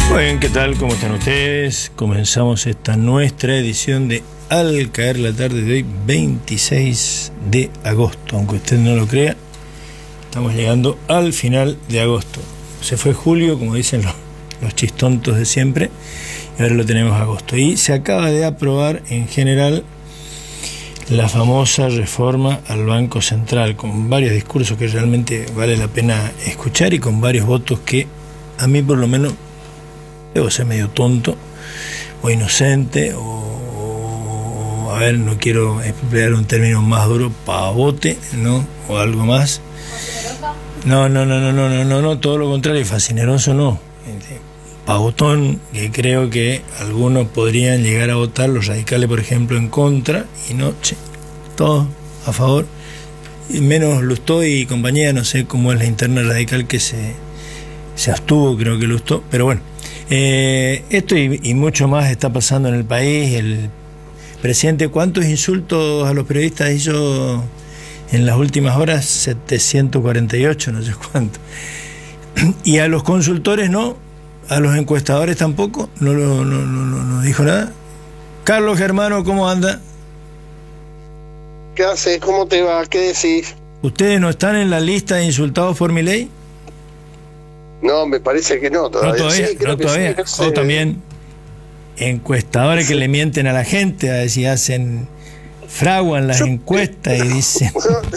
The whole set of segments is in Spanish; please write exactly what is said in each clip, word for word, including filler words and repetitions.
Muy bien, ¿qué tal? ¿Cómo están ustedes? Comenzamos esta nuestra edición de Al Caer la Tarde de hoy, veintiséis de agosto. Aunque usted no lo crea, estamos llegando al final de agosto. Se fue julio, como dicen los, los chistontos de siempre, y ahora lo tenemos agosto. Y se acaba de aprobar en general la famosa reforma al Banco Central, con varios discursos que realmente vale la pena escuchar y con varios votos que a mí por lo menos debo ser medio tonto o inocente o, o a ver, no quiero emplear un término más duro, pavote, ¿no? O algo más. No, no, no, no, no, no, no, no, todo lo contrario, fascineroso no. Pavotón, que creo que algunos podrían llegar a votar, los radicales por ejemplo en contra, y no, che, todos a favor, y menos Lustó y compañía, no sé cómo es la interna radical que se, se abstuvo, creo que Lustó, pero bueno. Eh, esto y, y mucho más está pasando en el país. El presidente, ¿cuántos insultos a los periodistas hizo en las últimas horas? setecientos cuarenta y ocho, no sé cuánto. Y a los consultores no, a los encuestadores tampoco, no, lo, no, no, no, no dijo nada. Carlos Germano, ¿cómo anda? ¿Qué haces? ¿Cómo te va? ¿Qué decís? ¿Ustedes no están en la lista de insultados por Milei? No, me parece que no, todavía. No todavía, sí, creo no que todavía. Sí, no sé. O también encuestadores sí, que le mienten a la gente, a ver si hacen, fraguan las yo, encuestas y dicen...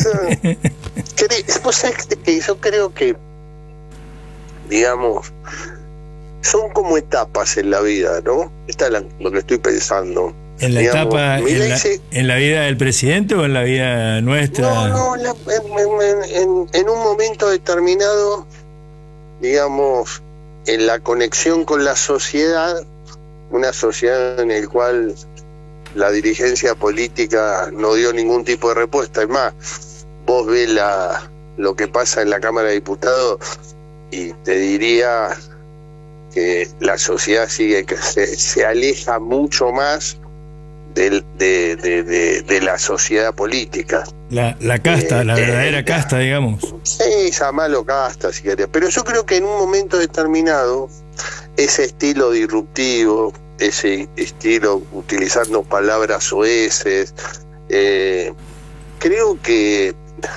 Vos sabés que yo creo que, digamos, son como etapas en la vida, ¿no? Esta es la, lo que estoy pensando. ¿En la digamos, etapa, en la, se... en la vida del presidente o en la vida nuestra? No, no, la, en, en, en un momento determinado, digamos, en la conexión con la sociedad, una sociedad en la cual la dirigencia política no dio ningún tipo de respuesta. Es más, vos ves la, lo que pasa en la Cámara de Diputados y te diría que la sociedad sigue, que se, se aleja mucho más de, de, de, de, de la sociedad política. La, la casta, eh, la verdadera eh, casta, digamos. Sí, llamalo casta, si querés. Pero yo creo que en un momento determinado, ese estilo disruptivo, ese estilo utilizando palabras soeces, eh, creo que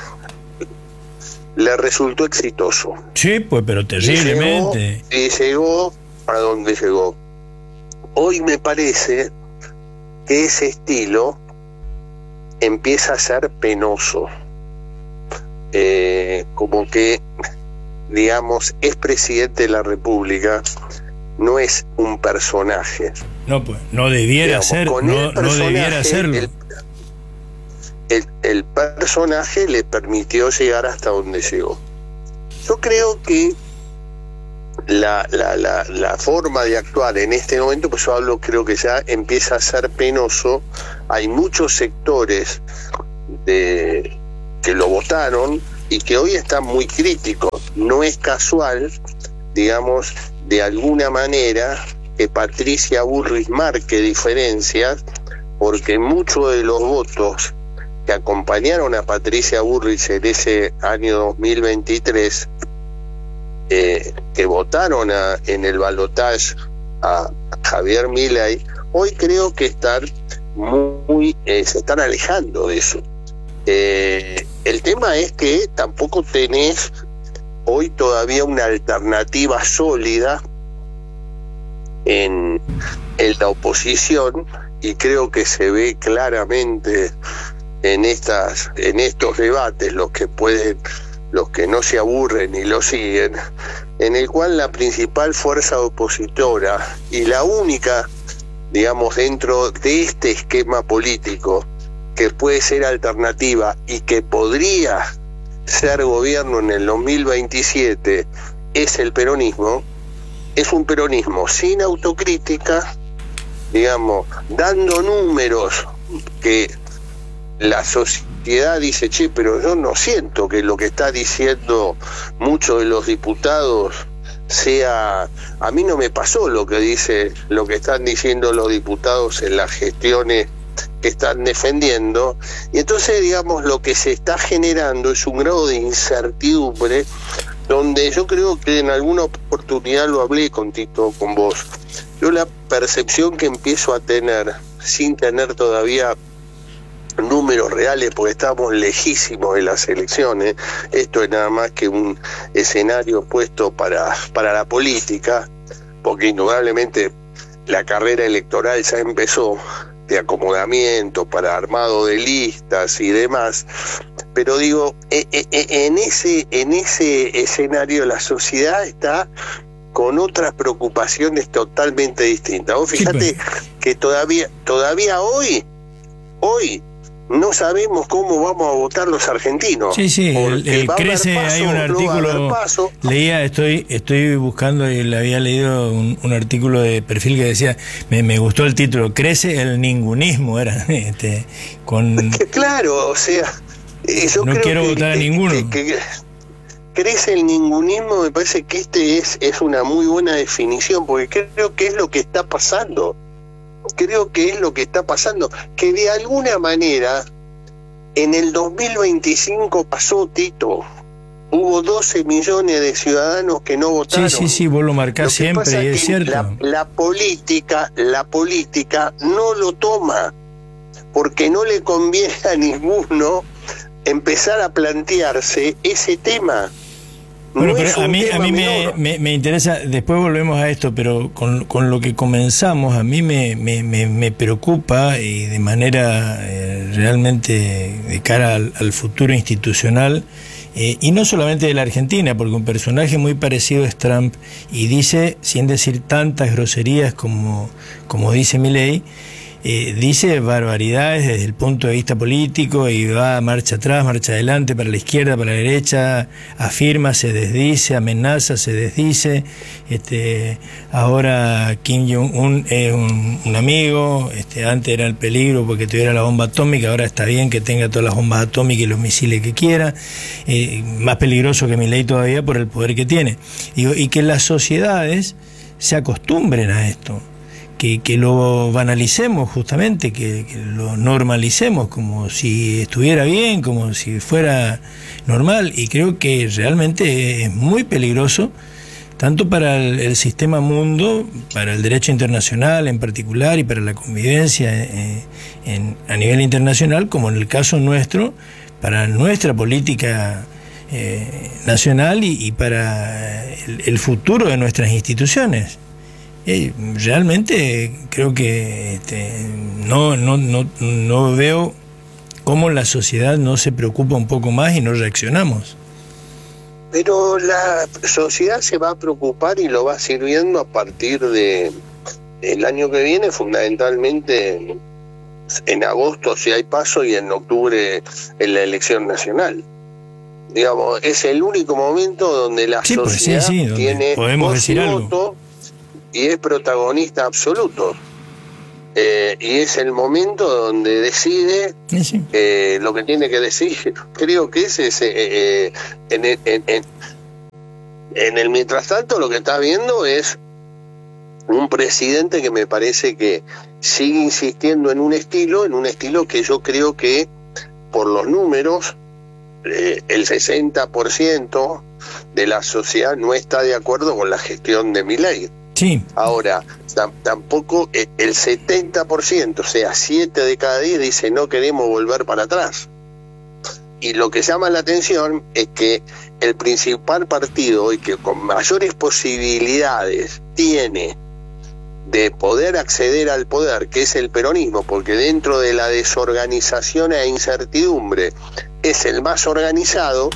le resultó exitoso. Sí, pues, pero terriblemente. Y llegó, y llegó a donde llegó. Hoy me parece que ese estilo empieza a ser penoso, eh, como que, digamos, es presidente de la República, no es un personaje. No, pues, no debiera digamos, ser, no, no debiera serlo. El, el, el personaje le permitió llegar hasta donde llegó. Yo creo que La, la, la, la forma de actuar en este momento, pues yo hablo, creo que ya empieza a ser penoso. Hay muchos sectores de, que lo votaron y que hoy están muy críticos. No es casual, digamos, de alguna manera, que Patricia Bullrich marque diferencias, porque muchos de los votos que acompañaron a Patricia Bullrich en ese año dos mil veintitrés, Eh, que votaron a, en el balotaje a, a Javier Milei, hoy creo que están muy, eh, se están alejando de eso. Eh, el tema es que tampoco tenés hoy todavía una alternativa sólida en, en la oposición, y creo que se ve claramente en estas, en estos debates, los que pueden, los que no se aburren y lo siguen, en el cual la principal fuerza opositora y la única, digamos, dentro de este esquema político que puede ser alternativa y que podría ser gobierno en el dos mil veintisiete es el peronismo. Es un peronismo sin autocrítica, digamos, dando números que la sociedad dice, che, pero yo no siento que lo que está diciendo muchos de los diputados sea, a mí no me pasó lo que dice, lo que están diciendo los diputados en las gestiones que están defendiendo. Y entonces, digamos, lo que se está generando es un grado de incertidumbre donde yo creo que en alguna oportunidad lo hablé con Tito, con vos. Yo la percepción que empiezo a tener, sin tener todavía números reales, porque estamos lejísimos de las elecciones, esto es nada más que un escenario puesto para, para la política, porque indudablemente la carrera electoral ya empezó, de acomodamiento para armado de listas y demás, pero digo, en ese, en ese escenario la sociedad está con otras preocupaciones totalmente distintas. Vos fíjate sí, pues. que todavía, todavía hoy, hoy no sabemos cómo vamos a votar los argentinos. Sí, sí, el, el Crece, paso, hay un artículo, leía, estoy estoy buscando y le había leído un, un artículo de Perfil que decía, me, me gustó el título, Crece el ningunismo, era, este, con... Que claro, o sea, yo no creo quiero que, votar a que, ninguno. Que, que, crece el ningunismo, me parece que este es, es una muy buena definición, porque creo que es lo que está pasando. Creo que es lo que está pasando, que de alguna manera en el dos mil veinticinco pasó, Tito, hubo doce millones de ciudadanos que no votaron. Sí, sí, sí, vos lo marcás siempre, y es cierto. La, la política, la política no lo toma, porque no le conviene a ninguno empezar a plantearse ese tema. Bueno, no pero a mí, a mí me, me, me interesa, después volvemos a esto, pero con, con lo que comenzamos, a mí me, me, me, me preocupa y de manera eh, realmente de cara al, al futuro institucional, eh, y no solamente de la Argentina, porque un personaje muy parecido es Trump, y dice, sin decir tantas groserías como, como dice Milei, Eh, dice barbaridades desde el punto de vista político y va marcha atrás, marcha adelante, para la izquierda, para la derecha, afirma, se desdice, amenaza, se desdice. Este, ahora Kim Jong-un es un, un amigo, este, antes era el peligro porque tuviera la bomba atómica, ahora está bien que tenga todas las bombas atómicas y los misiles que quiera, eh, más peligroso que Milei todavía por el poder que tiene. Y, y que las sociedades se acostumbren a esto. Que, que lo banalicemos justamente, que, que lo normalicemos como si estuviera bien, como si fuera normal, y creo que realmente es muy peligroso tanto para el, el sistema mundo, para el derecho internacional en particular y para la convivencia eh, en, a nivel internacional, como en el caso nuestro, para nuestra política eh, nacional y, y para el, el futuro de nuestras instituciones. Eh, realmente creo que este, no, no, no, no veo cómo la sociedad no se preocupa un poco más y no reaccionamos. Pero la sociedad se va a preocupar y lo va sirviendo a partir de el año que viene, fundamentalmente en agosto si hay paso y en octubre en la elección nacional. Digamos, es el único momento donde la sí, sociedad pues sí, sí, donde tiene podemos decir algo. Voto y es protagonista absoluto. Eh, y es el momento donde decide sí, sí. Eh, lo que tiene que decir. Creo que ese es... Eh, eh, en, en, en, en el mientras tanto lo que está viendo es un presidente que me parece que sigue insistiendo en un estilo, en un estilo que yo creo que, por los números, eh, el sesenta por ciento de la sociedad no está de acuerdo con la gestión de Milei. Sí. Ahora, tam, tampoco el setenta por ciento, o sea, siete de cada diez dice no queremos volver para atrás. Y lo que llama la atención es que el principal partido y que con mayores posibilidades tiene de poder acceder al poder, que es el peronismo, porque dentro de la desorganización e incertidumbre es el más organizado,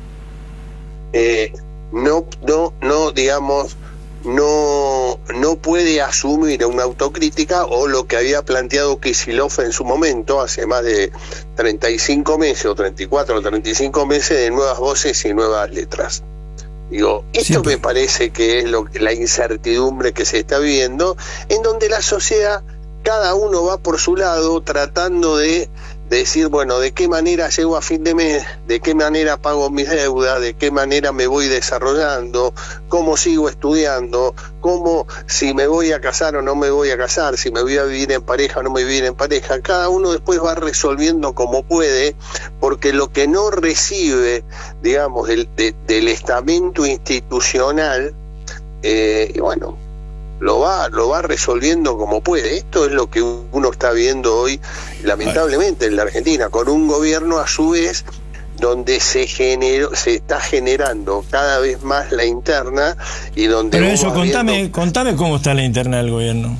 eh, no, no, no, digamos, no, no puede asumir una autocrítica o lo que había planteado Kicillof en su momento, hace más de treinta y cinco meses, o treinta y cuatro o treinta y cinco meses, de nuevas voces y nuevas letras. Digo, esto sí, me parece que es lo, la incertidumbre que se está viviendo, en donde la sociedad, cada uno va por su lado, tratando de, decir, bueno, de qué manera llego a fin de mes, de qué manera pago mis deudas, de qué manera me voy desarrollando, cómo sigo estudiando, cómo, si me voy a casar o no me voy a casar, si me voy a vivir en pareja o no me voy a vivir en pareja. Cada uno después va resolviendo como puede, porque lo que no recibe, digamos, del, de, del estamento institucional, eh, y bueno, lo va lo va resolviendo como puede. Esto es lo que uno está viendo hoy, lamentablemente, en la Argentina, con un gobierno a su vez donde se generó, se está generando cada vez más la interna y donde... Pero eso, contame, viendo... contame cómo está la interna del gobierno.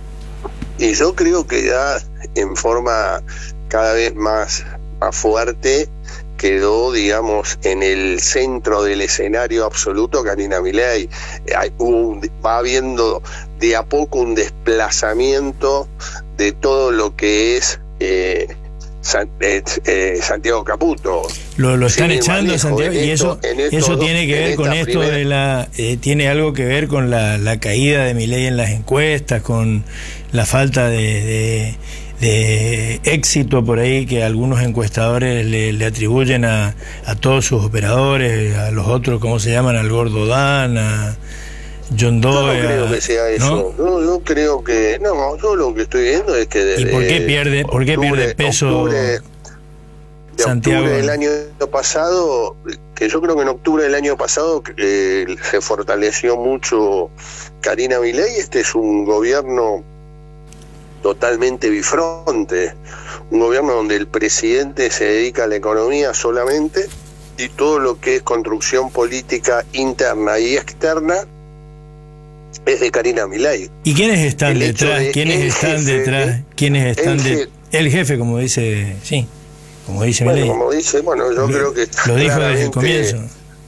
Y yo creo que ya en forma cada vez más, más fuerte quedó, digamos, en el centro del escenario absoluto Karina Milei. Hay un, va habiendo de a poco un desplazamiento de todo lo que es eh, San, eh, eh, Santiago Caputo. Lo, lo están echando a Santiago, y eso, eso dos, tiene que ver con esto primera... de la... Eh, tiene algo que ver con la, la caída de Milei en las encuestas, con la falta de... de de éxito por ahí que algunos encuestadores le, le atribuyen a, a todos sus operadores, a los otros, ¿cómo se llaman? Al Gordo Dan, a John Doe. Yo no creo que sea eso. ¿No? Yo, yo creo que... No, yo lo que estoy viendo es que... ¿Y por qué pierde, por qué octubre, pierde peso octubre, de Santiago? Octubre del año pasado, que yo creo que en octubre del año pasado eh, se fortaleció mucho Karina Milei. Este es un gobierno totalmente bifronte, un gobierno donde el presidente se dedica a la economía solamente y todo lo que es construcción política interna y externa es de Karina Milei. ¿Y quiénes están el detrás? De ¿Quiénes están jefe, detrás? ¿Quiénes están el, de, jefe, el jefe, como dice, sí, como dice bueno, Milei? Como dice, bueno, yo lo, creo que lo dijo desde el comienzo.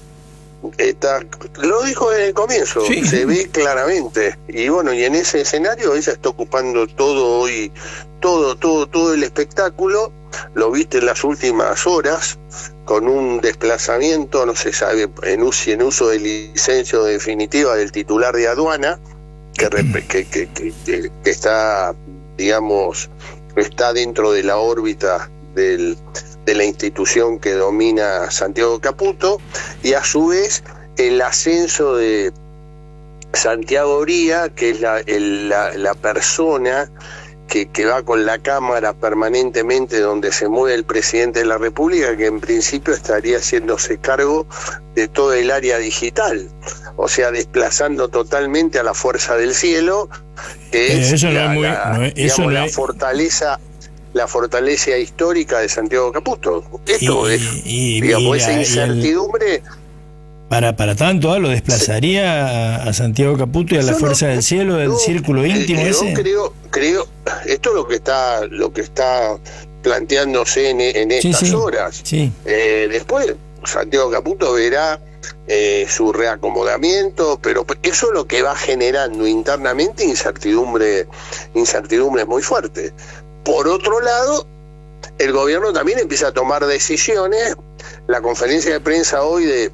Está, lo dijo desde el comienzo, sí. Se ve claramente, y bueno, y en ese escenario ella está ocupando todo hoy, todo, todo, todo el espectáculo. Lo viste en las últimas horas, con un desplazamiento, no se sabe, en uso, en uso de licencia definitiva del titular de aduana, que, que, que, que, que está, digamos, está dentro de la órbita del de la institución que domina Santiago Caputo, y a su vez el ascenso de Santiago Oría, que es la, el, la, la persona que, que va con la cámara permanentemente donde se mueve el presidente de la República, que en principio estaría haciéndose cargo de todo el área digital, o sea, desplazando totalmente a la Fuerza del Cielo, que eh, es, eso la, no es muy, la, no es, digamos, eso no la es... fortaleza la fortaleza histórica de Santiago Caputo. Esto y, es, y, digamos, y, esa incertidumbre... El, para para tanto, ¿eh? Lo desplazaría a, a Santiago Caputo y a la Fuerza no, del Cielo, del no, círculo íntimo yo ese. creo, creo, esto es lo que está, lo que está planteándose en, en estas sí, sí, horas. Sí. Eh, después, Santiago Caputo verá eh, su reacomodamiento, pero eso es lo que va generando internamente incertidumbre, incertidumbre muy fuerte. Por otro lado, el gobierno también empieza a tomar decisiones. La conferencia de prensa hoy de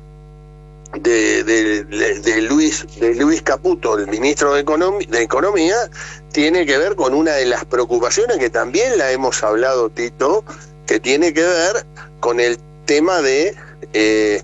de, de, de, de Luis de Luis Caputo, el ministro de, Econom- de Economía, tiene que ver con una de las preocupaciones que también la hemos hablado, Tito, que tiene que ver con el tema de eh,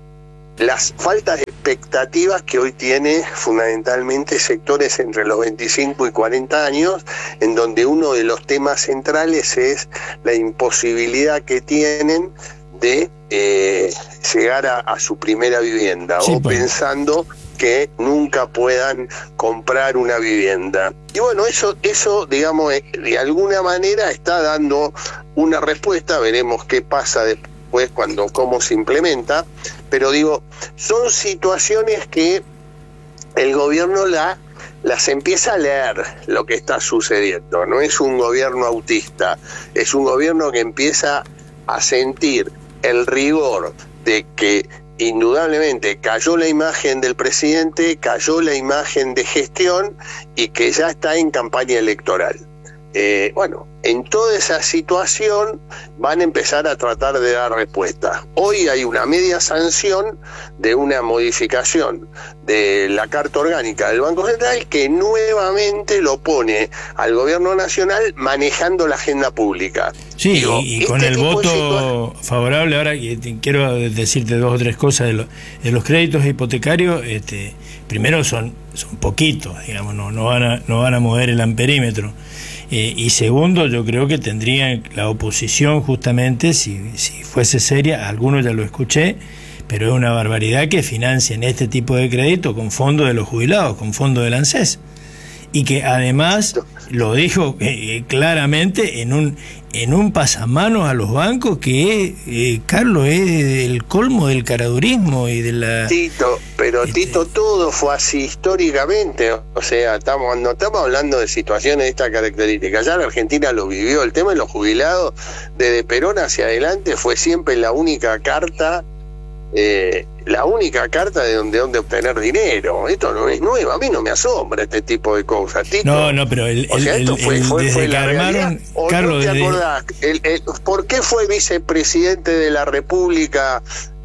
las faltas de expectativas que hoy tiene fundamentalmente sectores entre los veinticinco y cuarenta años, en donde uno de los temas centrales es la imposibilidad que tienen de eh, llegar a, a su primera vivienda, sí, o pues. pensando que nunca puedan comprar una vivienda. Y bueno, eso, eso digamos, de alguna manera está dando una respuesta. Veremos qué pasa después, cuando, cómo se implementa, pero digo, son situaciones que el gobierno la, las empieza a leer lo que está sucediendo. No es un gobierno autista, es un gobierno que empieza a sentir el rigor de que indudablemente cayó la imagen del presidente, cayó la imagen de gestión y que ya está en campaña electoral. Eh, bueno, en toda esa situación van a empezar a tratar de dar respuesta. Hoy hay una media sanción de una modificación de la Carta Orgánica del Banco Central que nuevamente lo pone al gobierno nacional manejando la agenda pública. Sí, Digo, y, y con este el voto favorable, ahora quiero decirte dos o tres cosas de, lo, de los créditos hipotecarios. Este, primero son, son poquitos, digamos, no, no, van a, no van a mover el amperímetro. Eh, y segundo, yo creo que tendría la oposición justamente, si, si fuese seria, algunos ya lo escuché, pero es una barbaridad que financien este tipo de crédito con fondos de los jubilados, con fondos del ANSES. Y que además lo dijo eh, claramente en un en un pasamanos a los bancos que, eh, Carlos, es el colmo del caradurismo y de la... Tito, pero este... Tito, todo fue así históricamente, o sea, estamos no estamos hablando de situaciones de esta característica, ya la Argentina lo vivió, el tema de los jubilados, desde Perón hacia adelante fue siempre la única carta, eh, la única carta de donde, donde obtener dinero. Esto no es nuevo, a mí no me asombra este tipo de cosas, Tito. No, no, pero el, o sea, el, esto fue, el, fue, desde fue que la armaron, Carlos, ¿no te desde... acordás? El, el, ¿Por qué fue vicepresidente de la República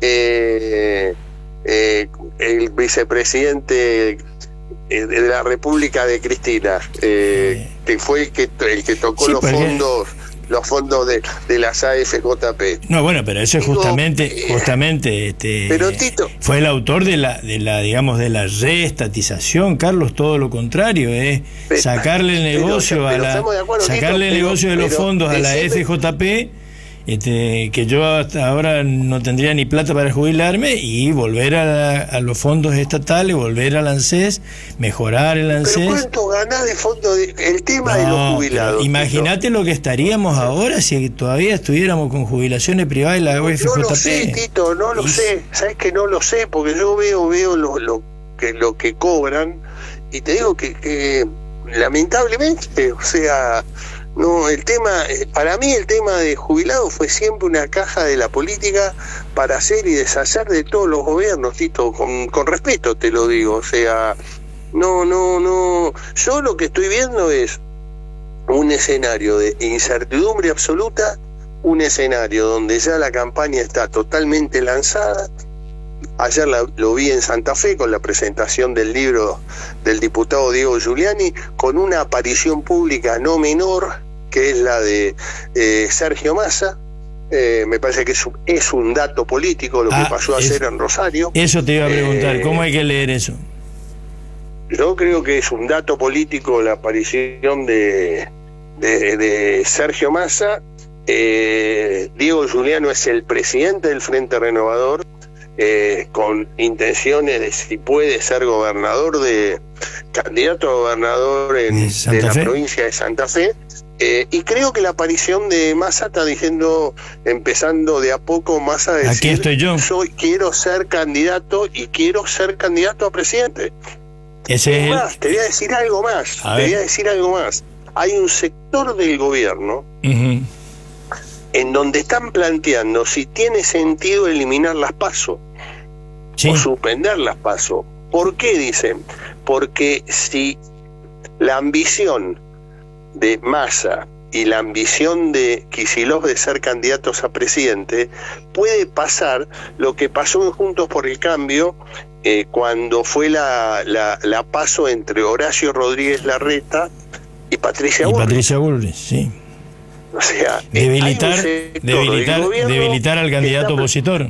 eh, eh, el vicepresidente de la República de Cristina, eh, que fue el que, el que tocó sí, los porque... fondos los fondos de, de las A F J P? No, bueno, pero eso es Digo, justamente, justamente este, pero Tito, fue el autor de la, de la, digamos, de la reestatización, Carlos, todo lo contrario, es eh, sacarle el negocio pero, pero, a la, de acuerdo, sacarle Tito, el negocio pero, de los pero, fondos a la F J P, este, que yo hasta ahora no tendría ni plata para jubilarme, y volver a, la, a los fondos estatales, volver al ANSES, mejorar el ANSES. ¿Pero cuánto ganás de fondo? De, el tema no, de los jubilados. Imagínate lo que estaríamos ahora si todavía estuviéramos con jubilaciones privadas y la U F J P. No lo sé, Tito, no lo y... sé. ¿Sabes que no lo sé? Porque yo veo veo lo, lo, que, lo que cobran, y te digo que, que lamentablemente, o sea... No, el tema, para mí el tema de jubilados fue siempre una caja de la política para hacer y deshacer de todos los gobiernos, Tito, con, con respeto te lo digo, o sea, no, no, no, yo lo que estoy viendo es un escenario de incertidumbre absoluta, un escenario donde ya la campaña está totalmente lanzada. Ayer la, lo vi en Santa Fe con la presentación del libro del diputado Diego Giuliani, con una aparición pública no menor, que es la de eh, Sergio Massa. Eh, me parece que es un, es un dato político lo ah, que pasó a es, hacer en Rosario. Eso te iba a preguntar, eh, ¿cómo hay que leer eso? Yo creo que es un dato político la aparición de, de, de Sergio Massa. Eh, Diego Giuliani es el presidente del Frente Renovador, Eh, con intenciones de si puede ser gobernador, de candidato a gobernador en, de, de la Fe? provincia de Santa Fe, eh, y creo que la aparición de Massa está diciendo, empezando de a poco Massa a decir, aquí estoy yo, soy, quiero ser candidato y quiero ser candidato a presidente. Ese es más, el... te voy a decir algo más, a te ver. voy a decir algo más. Hay un sector del gobierno uh-huh. en donde están planteando si tiene sentido eliminar las PASO, sí, o suspender las PASO. ¿Por qué dicen? Porque si la ambición de Massa y la ambición de Kicillof de ser candidatos a presidente, puede pasar lo que pasó en Juntos por el Cambio, eh, cuando fue la, la, la PASO entre Horacio Rodríguez Larreta y Patricia Bullrich. Y Patricia Bullrich, sí. O sea, debilitar, debilitar, debilitar al candidato opositor.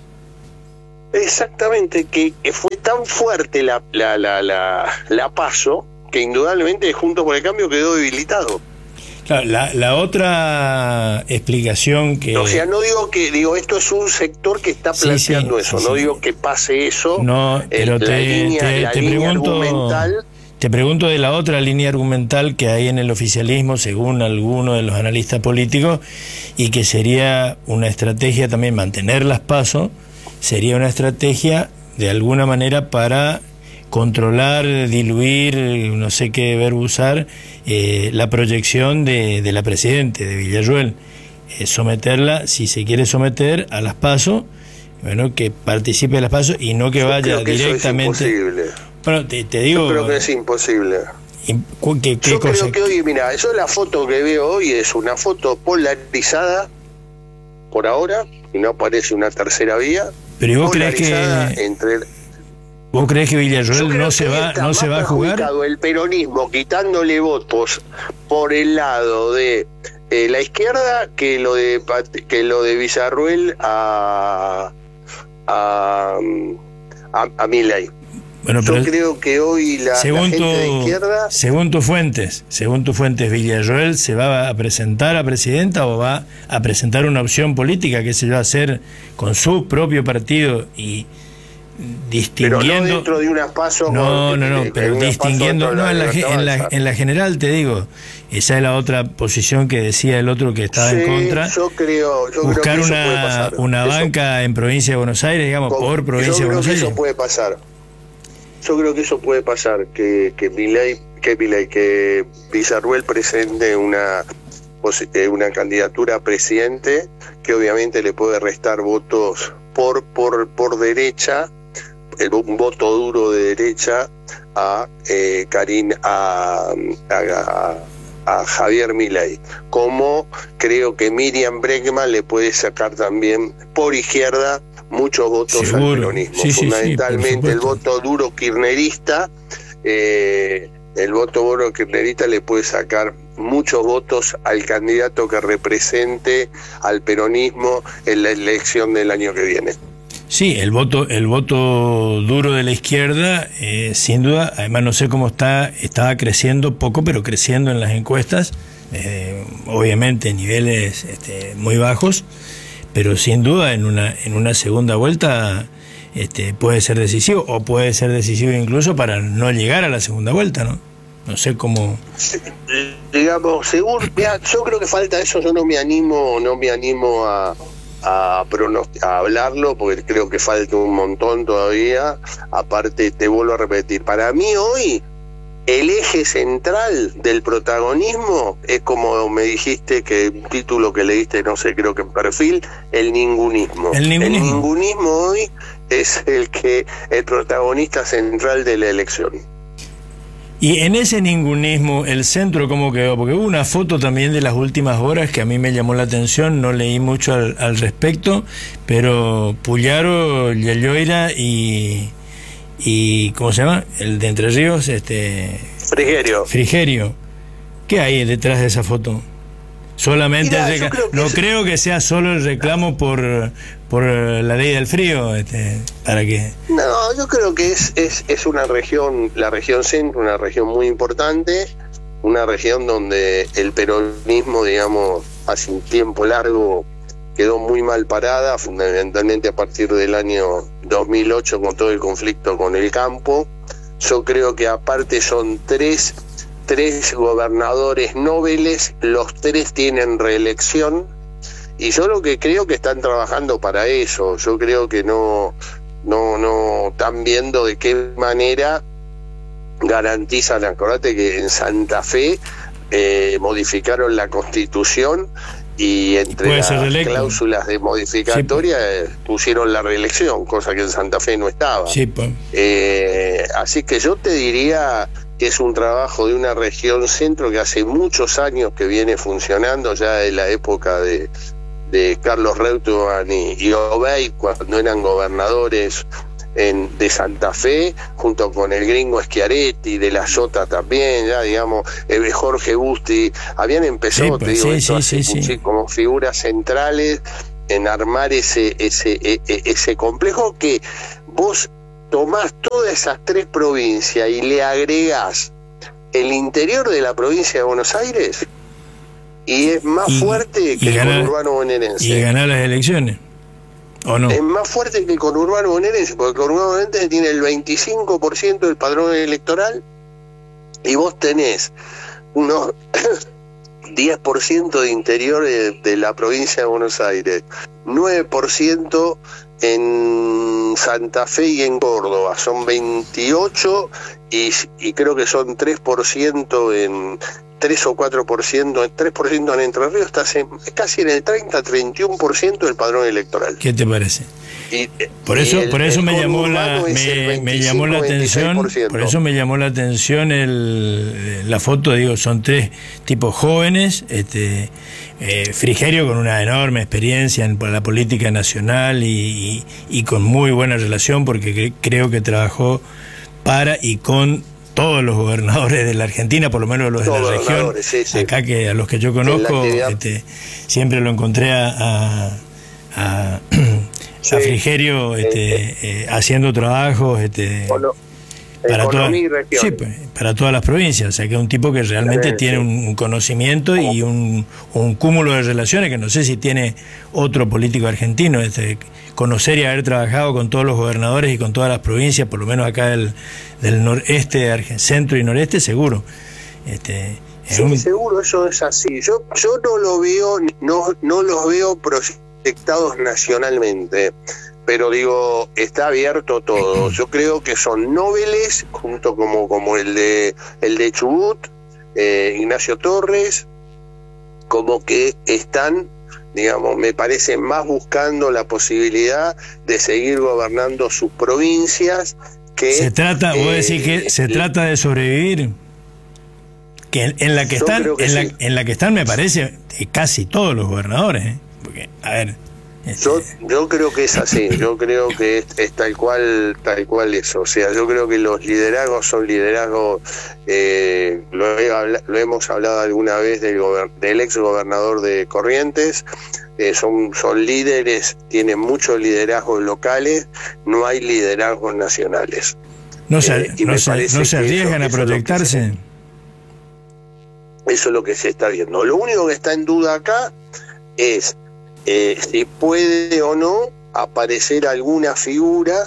Exactamente, que, que fue tan fuerte la, la, la, la, la PASO que indudablemente Juntos por el Cambio quedó debilitado. Claro, la, la otra explicación que... O sea, no digo que, digo, esto es un sector que está planteando sí, sí, eso, sí, no sí. digo que pase eso. No, pero el, te, la línea, te, la te línea pregunto... argumental... Te pregunto de la otra línea argumental que hay en el oficialismo, según algunos de los analistas políticos, y que sería una estrategia también mantener las PASO, sería una estrategia de alguna manera para controlar, diluir, no sé qué verbo usar, eh, la proyección de, de la Presidente, de Villarruel, eh, someterla, si se quiere someter a las PASO, bueno, que participe de las PASO y no que Yo vaya creo que directamente... Eso es imposible. Bueno, te, te digo... Yo creo que es imposible. ¿Qué, qué yo cosa? creo que hoy, mira, yo la foto que veo hoy es una foto polarizada por ahora, y no aparece una tercera vía. Pero vos crees que entre vos crees que Villarroel no se va no se va a jugar. El peronismo quitándole votos por el lado de eh, la izquierda que lo de que lo de Villarroel a a a, a Milei. Bueno, yo pero creo que hoy la, según la gente tu, de izquierda, según tus fuentes, según tus fuentes, Villarroel se va a presentar a presidenta o va a presentar una opción política que se va a hacer con su propio partido y distinguiendo. Pero no dentro de unas pasos. No, no, no, pero distinguiendo, no, en la, en, la, en la general te digo, esa es la otra posición que decía el otro que estaba sí, en contra. Yo creo, yo buscar creo que una, eso puede pasar. una eso, banca en provincia de Buenos Aires, digamos, con, por provincia de Buenos Aires. Yo creo que eso puede pasar. Yo creo que eso puede pasar, que que Milei, que Milei, que Villarroel presente una una candidatura a presidente que obviamente le puede restar votos por por por derecha, el, un voto duro de derecha a eh, Karin a, a, a Javier Milei, como creo que Miriam Bregman le puede sacar también por izquierda muchos votos Seguro. al peronismo, sí, fundamentalmente sí, sí, el voto duro kirchnerista, eh, el voto duro kirchnerista le puede sacar muchos votos al candidato que represente al peronismo en la elección del año que viene. Sí, el voto, el voto duro de la izquierda, eh, sin duda, además no sé cómo está, estaba creciendo poco, pero creciendo en las encuestas, eh, obviamente en niveles este, muy bajos, pero sin duda en una en una segunda vuelta este, puede ser decisivo, o puede ser decisivo incluso para no llegar a la segunda vuelta, ¿no? No sé cómo. Digamos, según, mira, yo creo que falta eso, yo no me animo, no me animo a A, a hablarlo porque creo que falta un montón todavía. Aparte, te vuelvo a repetir, para mí hoy el eje central del protagonismo es, como me dijiste, que un título que leíste, no sé, creo que en Perfil, el ningunismo. El ningunismo, el ningunismo hoy es el que el protagonista central de la elección. Y en ese ningunismo, ¿el centro cómo quedó? Porque hubo una foto también de las últimas horas que a mí me llamó la atención, no leí mucho al, al respecto, pero Puyaro, Yayoira y, y ¿cómo se llama? El de Entre Ríos, este Frigerio. Frigerio. ¿Qué hay detrás de esa foto? Solamente Mirá, el reclamo, creo que no es... creo que sea solo el reclamo por por la ley del frío, este, para que no, yo creo que es, es es una región, la región centro, una región muy importante, una región donde el peronismo, digamos, hace un tiempo largo quedó muy mal parada, fundamentalmente a partir del año dos mil ocho con todo el conflicto con el campo. Yo creo que aparte son tres tres gobernadores nobles, los tres tienen reelección, y yo lo que creo que están trabajando para eso. Yo creo que no no no están viendo de qué manera garantizan. Acordate que en Santa Fe eh, modificaron la Constitución y entre las cláusulas de modificatoria sí, eh, pusieron la reelección, cosa que en Santa Fe no estaba. Sí, pues. eh, así que yo te diría que es un trabajo de una región centro que hace muchos años que viene funcionando, ya de la época de, de Carlos Reutemann y, y Obey, cuando eran gobernadores en, de Santa Fe, junto con el gringo Schiaretti, de la Sota también, ya digamos, eh, Jorge Busti, habían empezado, sí, te digo, sí, esto sí, hace sí, sí. como figuras centrales en armar ese, ese, ese, ese complejo que vos tomás todas esas tres provincias y le agregás el interior de la provincia de Buenos Aires y es más y, fuerte que el ganar, conurbano bonaerense. Y ganar las elecciones, ¿o no? Es más fuerte que el conurbano bonaerense, porque el conurbano bonaerense tiene el veinticinco por ciento del padrón electoral y vos tenés unos diez por ciento de interior de, de la provincia de Buenos Aires, nueve por ciento en Santa Fe y en Córdoba, son veintiocho y, y creo que son tres por ciento en tres o cuatro por ciento, tres por ciento en Entre Ríos, estás en, casi en el treinta, treinta y uno por ciento del padrón electoral. ¿Qué te parece? Y, por eso, el, por eso me llamó la me, me llamó la atención, por eso me llamó la atención el, la foto, digo, son tres tipos jóvenes, este eh, Frigerio con una enorme experiencia en la política nacional y, y, y con muy buena relación, porque cre, creo que trabajó para y con todos los gobernadores de la Argentina, por lo menos los todos de la región, sí, sí. Acá que a los que yo conozco, este, siempre lo encontré a, a, a, sí. a Frigerio este, eh, haciendo trabajos este, bueno, para, toda, sí, pues, para todas las provincias, o sea que es un tipo que realmente sí, tiene sí. un conocimiento y un, un cúmulo de relaciones que no sé si tiene otro político argentino, este, conocer y haber trabajado con todos los gobernadores y con todas las provincias, por lo menos acá del, del noreste, centro y noreste, seguro. Este, sí, un... seguro, eso es así. Yo yo no lo veo, no, no los veo proyectados nacionalmente, pero digo, está abierto todo. Yo creo que son nobles, junto como, como el de el de Chubut, eh, Ignacio Torres, como que están, digamos, me parece más buscando la posibilidad de seguir gobernando sus provincias que... Se trata, eh, vos decís que se trata de sobrevivir, que en, en la que están, que en, sí. la, en la que están me parece casi todos los gobernadores, ¿eh? Porque, a ver... Este... Yo, yo creo que es así, yo creo que es, es tal cual tal cual eso, o sea, yo creo que los liderazgos son liderazgos, eh, lo, he, lo hemos hablado alguna vez del, gober, del ex gobernador de Corrientes, eh, son, son líderes, tienen muchos liderazgos locales, no hay liderazgos nacionales. No se, eh, no se, no se arriesgan eso, a proyectarse. Eso es lo que se está viendo. Lo único que está en duda acá es Eh, si puede o no aparecer alguna figura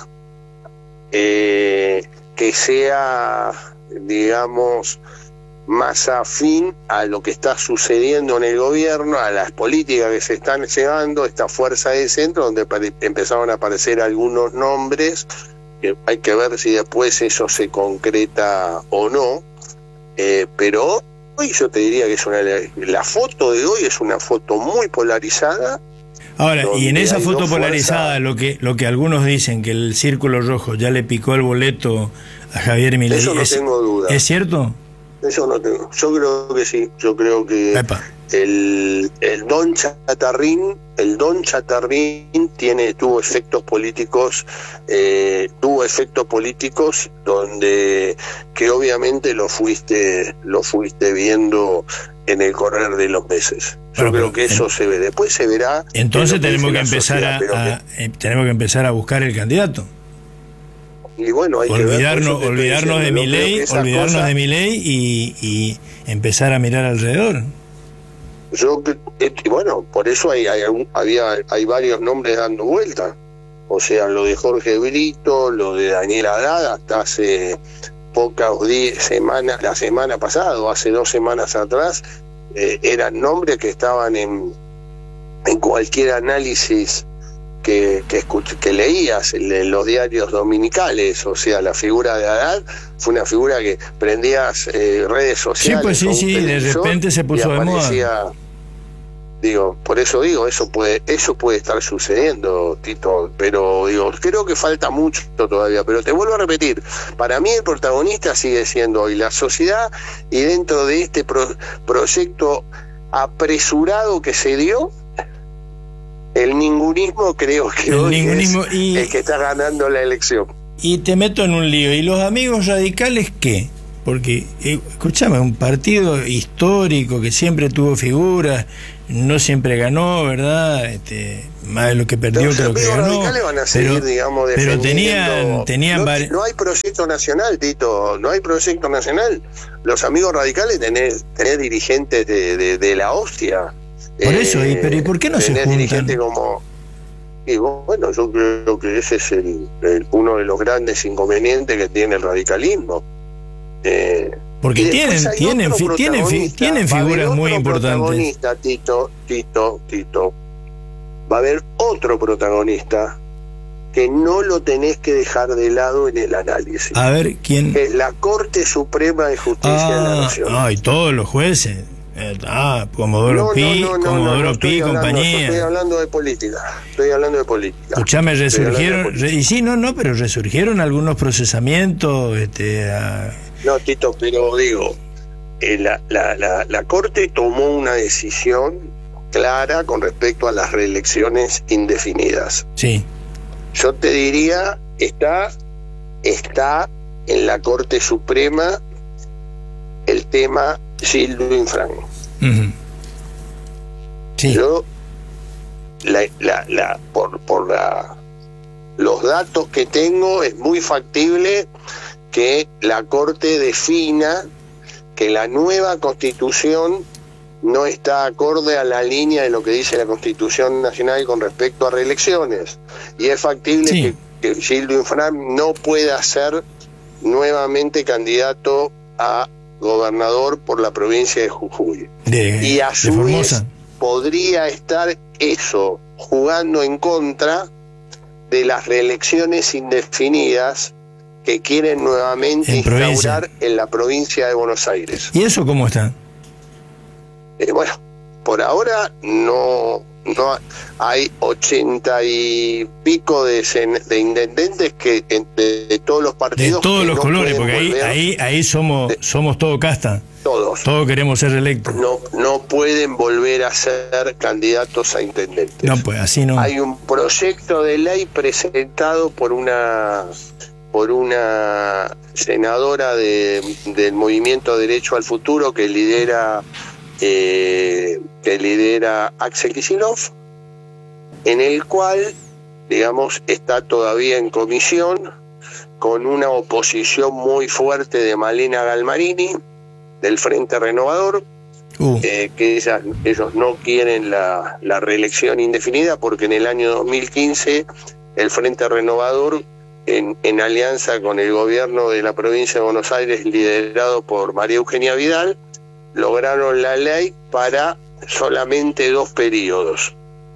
eh, que sea, digamos, más afín a lo que está sucediendo en el gobierno, a las políticas que se están llevando, esta fuerza de centro, donde empezaron a aparecer algunos nombres, que hay que ver si después eso se concreta o no, eh, pero hoy yo te diría que es una, la foto de hoy es una foto muy polarizada. Ahora, y en esa foto polarizada, lo que lo que algunos dicen, que el círculo rojo ya le picó el boleto a Javier Milei. Eso no ¿Es, tengo duda. ¿Es cierto? Eso no tengo. Yo creo que sí. Yo creo que Epa. el el Don Chatarrín, el Don Chatarrín tiene tuvo efectos políticos, eh, tuvo efectos políticos donde que obviamente lo fuiste lo fuiste viendo en el correr de los meses. Yo bueno, creo que eso en, se ve. Después se verá. Entonces tenemos que empezar sociedad, a, a que, eh, tenemos que empezar a buscar el candidato. Y bueno, hay olvidarnos, que ver, olvidarnos de Milei, olvidarnos cosa, de Milei y, y empezar a mirar alrededor. Yo bueno, por eso hay hay, había, hay varios nombres dando vuelta. O sea, lo de Jorge Brito, lo de Daniel Haddad, hasta hace pocas semanas, la semana pasada, o hace dos semanas atrás, eh, eran nombres que estaban en, en cualquier análisis que, que, escuch, que leías en, en los diarios dominicales. O sea, la figura de Haddad fue una figura que prendías eh, redes sociales. Sí, pues sí, sí, de repente se puso de moda. Digo, por eso digo, eso puede eso puede estar sucediendo, Tito, pero digo, creo que falta mucho todavía, pero te vuelvo a repetir, para mí el protagonista sigue siendo hoy la sociedad, y dentro de este pro, proyecto apresurado que se dio, el ningunismo creo que el hoy ningunismo es y, el que está ganando la elección. Y te meto en un lío, ¿y los amigos radicales qué? Porque, eh, escúchame, un partido histórico que siempre tuvo figuras, no siempre ganó, ¿verdad? Este, más de lo que perdió que lo que ganó. Van a seguir, pero, digamos, pero tenían, tenían no, vari... no hay proyecto nacional, Tito, no hay proyecto nacional. Los amigos radicales tenés, tenés dirigentes de, de, de la hostia. Por eh, eso, ¿y, pero ¿y por qué no se juntan? Dirigentes como... Y bueno, yo creo que ese es el, el, uno de los grandes inconvenientes que tiene el radicalismo. Eh, Porque tienen tienen fi, tienen, fi, tienen figuras muy importantes. Tito, Tito, Tito. Va a haber otro protagonista que no lo tenés que dejar de lado en el análisis. A ver, ¿quién? Es la Corte Suprema de Justicia ah, de la Nación. Ay, todos los jueces. Eh, ah, Comodoro no, Pi, no, no, Comodoro no, no Pi, hablando, compañía. Estoy hablando de política. Estoy hablando de política. Escuchame, resurgieron. Re, y sí, no, no, pero resurgieron algunos procesamientos. Este, a... No, Tito, pero digo, eh, la, la, la, la Corte tomó una decisión clara con respecto a las reelecciones indefinidas. Sí. Yo te diría, está, está en la Corte Suprema el tema Gildo Infran. Uh-huh. Sí. Yo, la, la, la, por, por la, los datos que tengo, es muy factible que la Corte defina que la nueva Constitución no está acorde a la línea de lo que dice la Constitución Nacional con respecto a reelecciones. Y es factible sí. que, que Gildo Infran no pueda ser nuevamente candidato a gobernador por la provincia de Jujuy. De, y a su vez podría estar eso jugando en contra de las reelecciones indefinidas que quieren nuevamente en instaurar provincia. en la provincia de Buenos Aires. ¿Y eso cómo está? Eh, bueno, por ahora no, no hay ochenta y pico de, de intendentes que de, de todos los partidos. De todos que los no colores, porque ahí, ahí, ahí somos, de, somos todo casta. Todos. Todos queremos ser electos. No, no pueden volver a ser candidatos a intendentes. No, pues así no. Hay un proyecto de ley presentado por una por una senadora de, del Movimiento Derecho al Futuro que lidera eh, que lidera Axel Kicillof, en el cual, digamos, está todavía en comisión con una oposición muy fuerte de Malena Galmarini del Frente Renovador, uh. eh, que ellas, ellos no quieren la, la reelección indefinida porque en el año dos mil quince el Frente Renovador, en, en alianza con el gobierno de la provincia de Buenos Aires liderado por María Eugenia Vidal, lograron la ley para solamente dos periodos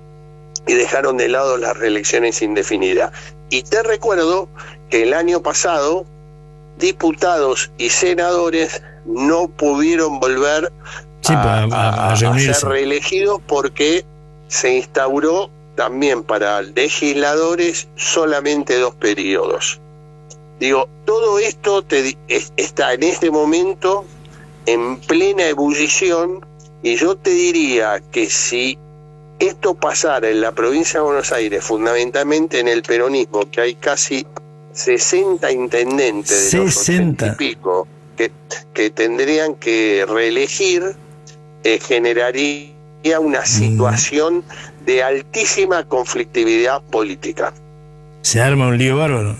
y dejaron de lado las reelecciones indefinidas. Y te recuerdo que el año pasado diputados y senadores no pudieron volver sí, a, a, a, a ser reelegidos porque se instauró también para legisladores solamente dos periodos. Digo, todo esto te, es, está en este momento en plena ebullición, y yo te diría que si esto pasara en la provincia de Buenos Aires, fundamentalmente en el peronismo, que hay casi sesenta intendentes de los ochenta y pico que, que tendrían que reelegir, eh, generaría una situación mm. de altísima conflictividad política. Se arma un lío bárbaro.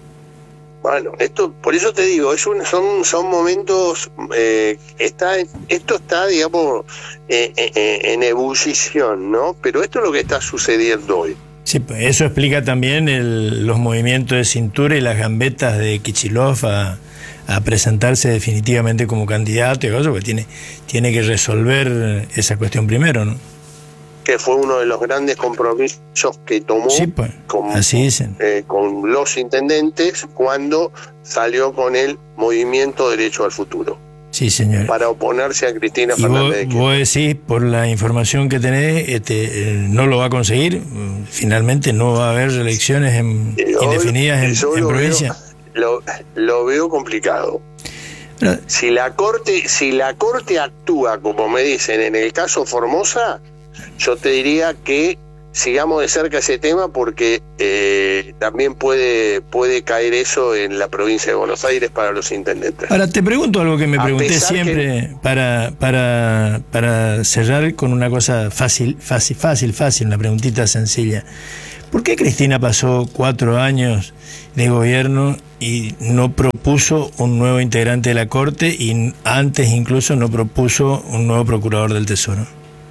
Bueno, esto, por eso te digo, es un, son, son momentos, eh, está, esto está, digamos, eh, eh, en ebullición, ¿no? Pero esto es lo que está sucediendo hoy. Sí, eso explica también el, los movimientos de cintura y las gambetas de Kicillof a, a presentarse definitivamente como candidato y cosas, porque tiene, tiene que resolver esa cuestión primero, ¿no? Que fue uno de los grandes compromisos que tomó sí, pues, con, así dicen. Eh, con los intendentes cuando salió con el Movimiento Derecho al Futuro. Sí, señor. Para oponerse a Cristina y Fernández. Vos, vos decís, por la información que tenés, este, eh, no lo va a conseguir. Finalmente no va a haber elecciones en, yo, indefinidas en, en lo provincia. Veo, lo, lo veo complicado. Pero, si la corte, si la corte actúa como me dicen en el caso Formosa, yo te diría que sigamos de cerca ese tema porque eh, también puede puede caer eso en la provincia de Buenos Aires para los intendentes. Ahora te pregunto algo que me pregunté siempre que... para, para, para cerrar con una cosa fácil, fácil, fácil, fácil, una preguntita sencilla. ¿Por qué Cristina pasó cuatro años de gobierno y no propuso un nuevo integrante de la Corte y antes incluso no propuso un nuevo procurador del Tesoro?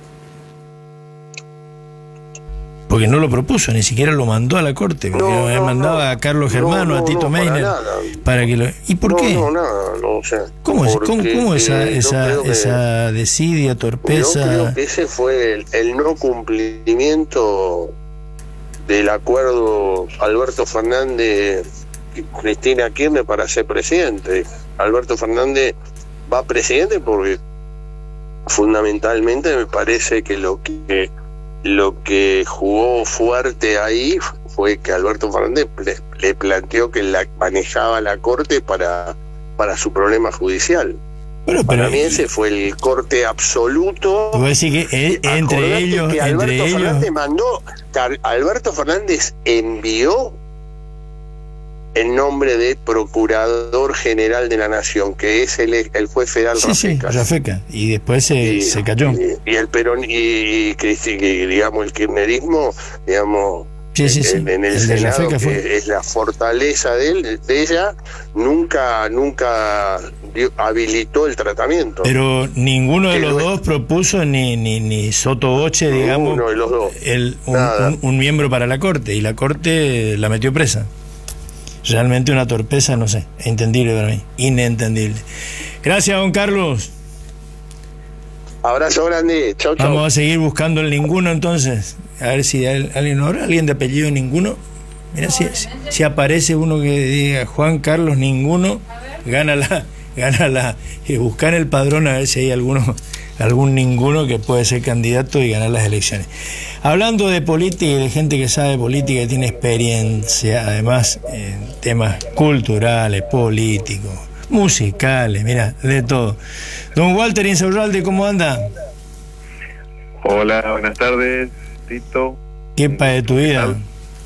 Porque no lo propuso, ni siquiera lo mandó a la Corte, porque no, no, mandaba no, a Carlos Germano, no, no, a Tito no, Meiner, para, para que lo... ¿Y por no, qué? No, nada, no, o sea, ¿Cómo, es, ¿cómo, cómo esa, esa, que, esa desidia, torpeza? Yo creo que ese fue el, el no cumplimiento del acuerdo Alberto Fernández y Cristina Kirchner para ser presidente. Alberto Fernández va presidente porque fundamentalmente me parece que lo que lo que jugó fuerte ahí fue que Alberto Fernández le, le planteó que la, manejaba la corte para, para su problema judicial. Bueno, pero para mí ese fue el corte absoluto. Voy a decir que él, entre ellos, que Alberto entre Fernández ellos... mandó, Alberto Fernández envió en nombre de Procurador General de la Nación, que es el, el juez federal sí, Rafecas. Sí, Rafecas, y después se, y, se cayó. Y, y el Perón, y, y, y digamos, el kirchnerismo, digamos, sí, sí, sí. en, en el, el Senado, que fue... es la fortaleza de él, de ella, nunca, nunca dio, habilitó el tratamiento. Pero ninguno de los dos propuso ni, ni, ni sotoboche, digamos, ninguno de los dos. El, un, un, un miembro para la Corte, y la Corte la metió presa. Realmente una torpeza, no sé, entendible para mí, inentendible. Gracias, don Carlos. Abrazo grande, chau, chau. Vamos a seguir buscando el ninguno entonces, a ver si hay alguien, ¿no habrá alguien de apellido ninguno? Mira, si, si, si aparece uno que diga Juan Carlos ninguno, gana la, gana la, y buscar en el padrón a ver si hay alguno, algún ninguno que puede ser candidato y ganar las elecciones. Hablando de política y de gente que sabe política y tiene experiencia, además en temas culturales, políticos, musicales, mira, de todo. Don Walter Insaurralde, ¿cómo anda? Hola, buenas tardes, Tito. ¿Qué pa de tu vida?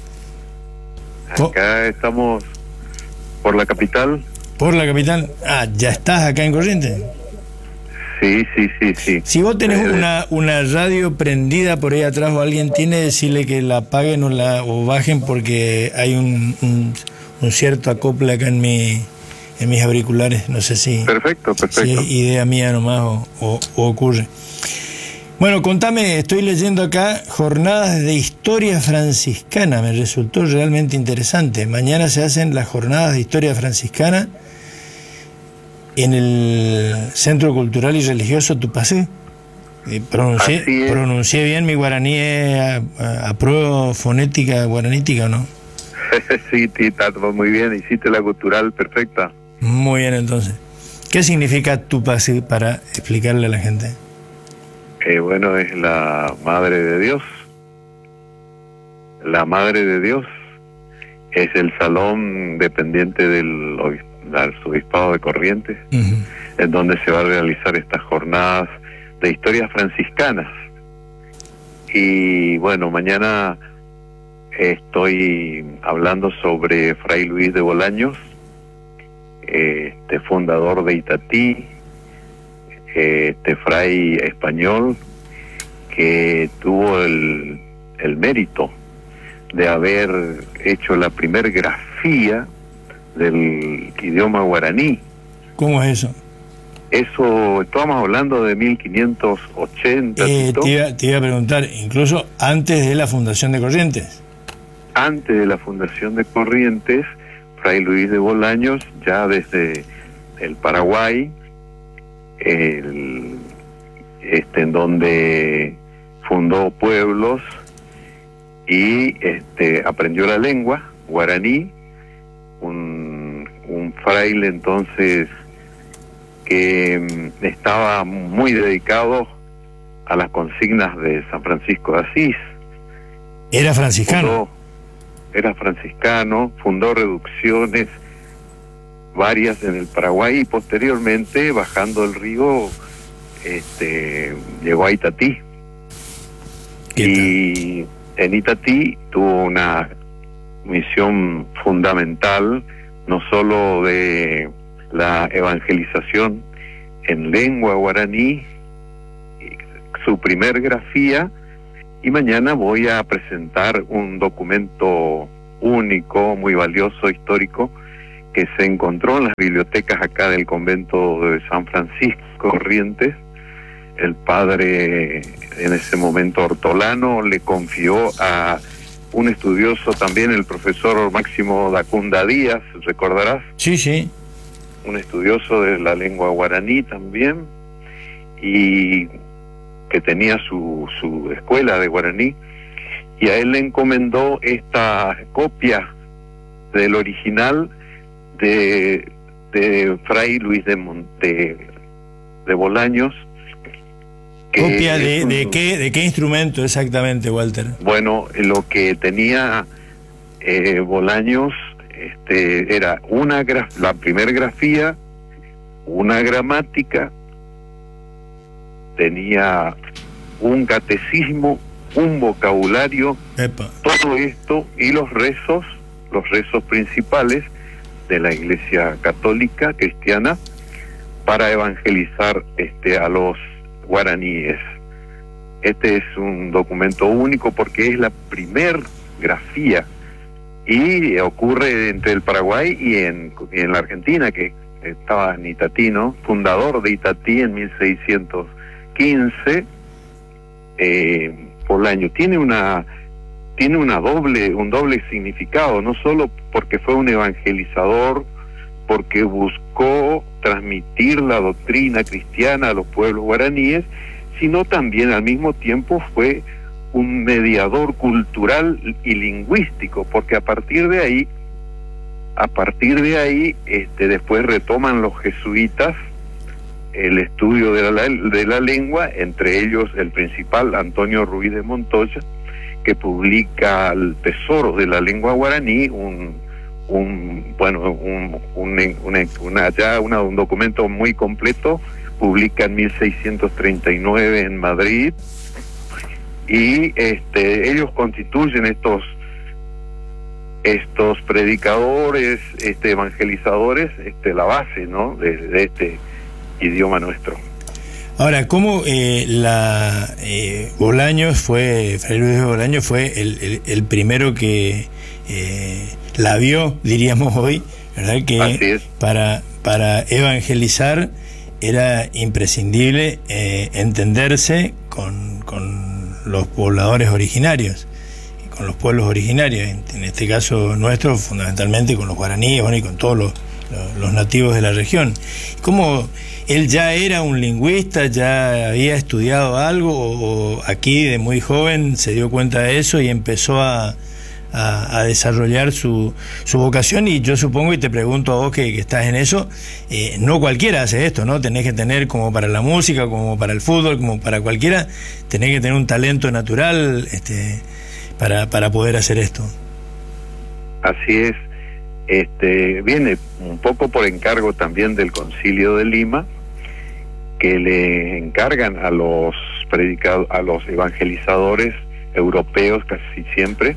Acá estamos por la capital. ¿Por la capital? Ah, ¿ya estás acá en Corrientes? Sí, sí, sí, sí. Si vos tenés eh, una, una radio prendida por ahí atrás o alguien tiene, decirle que la apaguen o la o bajen porque hay un, un, un cierto acople acá en mi en mis auriculares, no sé si, perfecto, perfecto. si es idea mía nomás o, o, o ocurre. Bueno, contame, estoy leyendo acá jornadas de historia franciscana, me resultó realmente interesante. Mañana se hacen las jornadas de historia franciscana en el Centro Cultural y Religioso Tupacé. Pronuncié, pronuncié bien mi guaraní, apruebo fonética guaranítica, ¿o no? Sí, Tita, muy bien, hiciste la cultural perfecta. Muy bien, entonces. ¿Qué significa Tupacé para explicarle a la gente? Eh, bueno, es la Madre de Dios. La Madre de Dios es el salón dependiente del Arzobispado de Corrientes, uh-huh. en donde se va a realizar estas jornadas de historias franciscanas. Y bueno, mañana estoy hablando sobre Fray Luis de Bolaños, este fundador de Itatí, este fray español que tuvo el, el mérito de haber hecho la primer grafía del idioma guaraní. ¿Cómo es eso? Eso, estamos hablando de mil quinientos ochenta. Eh, te, iba, te iba a preguntar, incluso antes de la fundación de Corrientes. Antes de la fundación de Corrientes, Fray Luis de Bolaños, ya desde el Paraguay, el, este, en donde fundó pueblos y este, aprendió la lengua guaraní, un, un fraile entonces que estaba muy dedicado a las consignas de San Francisco de Asís. Era franciscano. Fundó, era franciscano, fundó reducciones varias en el Paraguay y posteriormente, bajando el río, este, llegó a Itatí. Y en Itatí tuvo una misión fundamental, no solo de la evangelización en lengua guaraní, su primer grafía, y mañana voy a presentar un documento único, muy valioso, histórico, que se encontró en las bibliotecas acá del convento de San Francisco Corrientes. El padre, en ese momento hortolano, le confió a un estudioso también, el profesor Máximo Dacunda Díaz, ¿recordarás? Sí, sí. Un estudioso de la lengua guaraní también, y que tenía su, su escuela de guaraní, y a él le encomendó esta copia del original de, de Fray Luis de, Monte, de Bolaños, ¿Copia de, un, de qué de qué instrumento exactamente, Walter? Bueno, lo que tenía eh, Bolaños este, era una graf, la primera grafía, una gramática, tenía un catecismo, un vocabulario, Epa. todo esto y los rezos, los rezos principales de la Iglesia católica cristiana para evangelizar este a los guaraníes. Este es un documento único porque es la primer grafía y ocurre entre el Paraguay y en, y en la Argentina, que estaba en Itatí, ¿no? Fundador de Itatí en mil seiscientos quince. Eh, Bolaño tiene una tiene una doble un doble significado, no solo porque fue un evangelizador, porque buscó transmitir la doctrina cristiana a los pueblos guaraníes, sino también al mismo tiempo fue un mediador cultural y lingüístico, porque a partir de ahí a partir de ahí este después retoman los jesuitas el estudio de la, de la lengua, entre ellos el principal, Antonio Ruiz de Montoya, que publica el Tesoro de la Lengua Guaraní, un, un bueno, un, un, una, una, ya una, un documento muy completo, publica en mil seiscientos treinta y nueve en Madrid, y este, ellos constituyen estos estos predicadores, este, evangelizadores, este, la base, ¿no?, de, de este idioma nuestro. Ahora, ¿cómo eh, la eh, Bolaños fue, Fray Luis de Bolaños fue el, el, el primero que eh, la vio, diríamos hoy, ¿verdad? Que para, para evangelizar era imprescindible eh, entenderse con, con los pobladores originarios, con los pueblos originarios, en, en este caso nuestro, fundamentalmente con los guaraníes, bueno, y con todos los, los, los nativos de la región. ¿Cómo él ya era un lingüista, ya había estudiado algo, o, o aquí de muy joven se dio cuenta de eso y empezó a, a, a desarrollar su, su vocación? Y yo supongo, y te pregunto a vos que, que estás en eso, eh, no cualquiera hace esto, ¿no? Tenés que tener, como para la música, como para el fútbol, como para cualquiera, tenés que tener un talento natural este, para, para poder hacer esto. Así es. Este, viene un poco por encargo también del Concilio de Lima, que le encargan a los predicados, a los evangelizadores europeos casi siempre,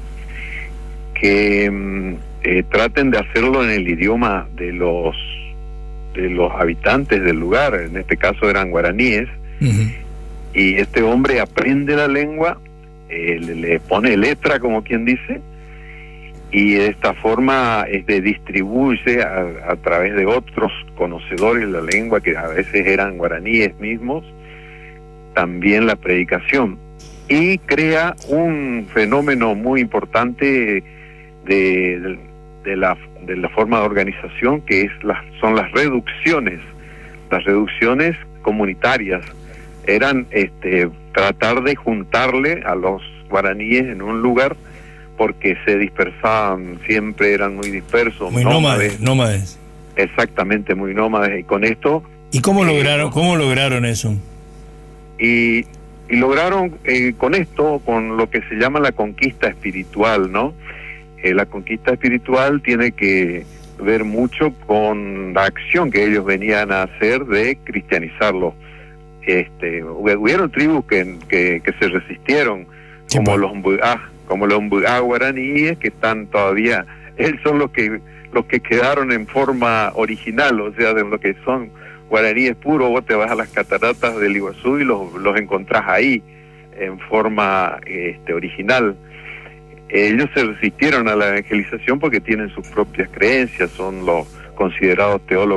que eh, traten de hacerlo en el idioma de los de los habitantes del lugar, en este caso eran guaraníes. Uh-huh. Y este hombre aprende la lengua, eh, le, le pone letra, como quien dice, y de esta forma este, distribuye a, a través de otros conocedores de la lengua, que a veces eran guaraníes mismos, también la predicación, y crea un fenómeno muy importante de, de, de, la, de la forma de organización, que es las, son las reducciones, las reducciones comunitarias. Eran este, tratar de juntarle a los guaraníes en un lugar, porque se dispersaban, siempre eran muy dispersos, muy nómades, nómades. Exactamente, muy nómades, y con esto... ¿Y cómo eh, lograron cómo lograron eso? Y, y lograron eh, con esto, con lo que se llama la conquista espiritual, ¿no? Eh, la conquista espiritual tiene que ver mucho con la acción que ellos venían a hacer de cristianizarlo. Este, hubieron tribus que, que, que se resistieron, sí, como pues. los Mbugá, como los Mbugá guaraníes, que están todavía, ellos son los que los que quedaron en forma original, o sea, de lo que son guaraníes puros. Vos te vas a las cataratas del Iguazú y los, los encontrás ahí en forma este, original. Ellos se resistieron a la evangelización porque tienen sus propias creencias, son los considerados teólogos